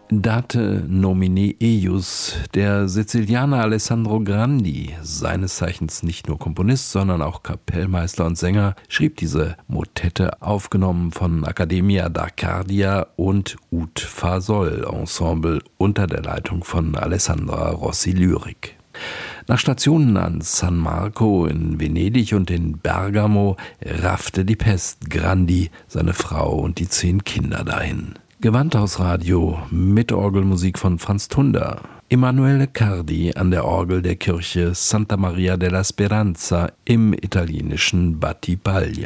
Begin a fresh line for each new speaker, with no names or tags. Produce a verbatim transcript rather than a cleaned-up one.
Date nomine eius. Der Sizilianer Alessandro Grandi, seines Zeichens nicht nur Komponist, sondern auch Kapellmeister und Sänger, schrieb diese Motette, aufgenommen von Accademia d'Arcadia und Ut Fasol Ensemble unter der Leitung von Alessandra Rossi Lyrik. Nach Stationen an San Marco in Venedig und in Bergamo raffte die Pest Grandi, seine Frau und die zehn Kinder dahin. Gewandhausradio mit Orgelmusik von Franz Tunder. Emanuele Cardi an der Orgel der Kirche Santa Maria della Speranza im italienischen Battipaglia.